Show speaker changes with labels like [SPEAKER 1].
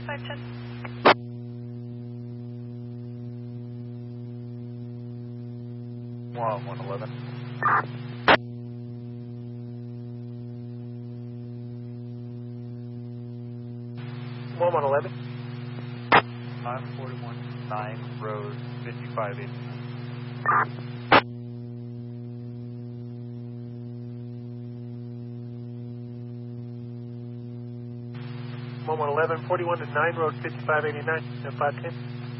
[SPEAKER 1] 510.
[SPEAKER 2] 111.
[SPEAKER 3] 11.
[SPEAKER 2] 541 9 Road 5580.
[SPEAKER 3] 11, 41 to 9 Road 5589 and 510.